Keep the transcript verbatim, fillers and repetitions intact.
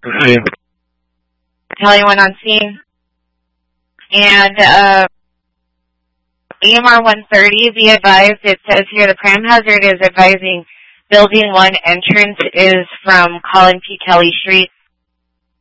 Okay. Kelly went on scene. And, uh, A M R one thirty, be advised, it says here the crime hazard is advising building one entrance is from Colin P. Kelly Street